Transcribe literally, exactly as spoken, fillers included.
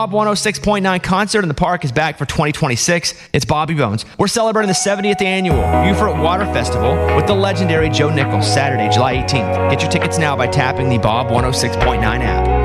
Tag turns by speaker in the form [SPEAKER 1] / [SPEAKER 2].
[SPEAKER 1] Bob one oh six point nine Concert in the Park is back for twenty twenty-six. It's Bobby Bones. We're celebrating the seventieth annual Beaufort Water Festival with the legendary Joe Nichols, Saturday, July eighteenth. Get your tickets now by tapping the Bob one oh six point nine app.